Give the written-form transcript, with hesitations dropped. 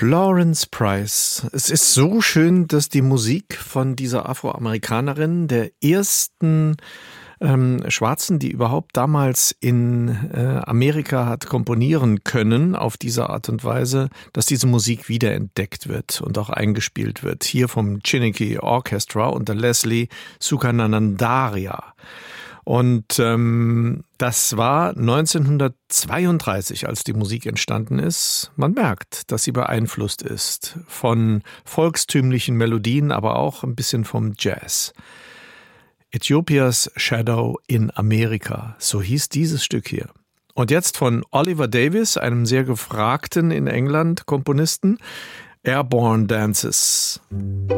Florence Price. Es ist so schön, dass die Musik von dieser Afroamerikanerin, der ersten Schwarzen, die überhaupt damals in Amerika hat komponieren können, auf diese Art und Weise, dass diese Musik wiederentdeckt wird und auch eingespielt wird. Hier vom Chiniki Orchestra unter Leslie Sukanandaria. Und das war 1932, als die Musik entstanden ist. Man merkt, dass sie beeinflusst ist von volkstümlichen Melodien, aber auch ein bisschen vom Jazz. Ethiopia's Shadow in Amerika, so hieß dieses Stück hier. Und jetzt von Oliver Davies, einem sehr gefragten in England Komponisten, Airborne Dances.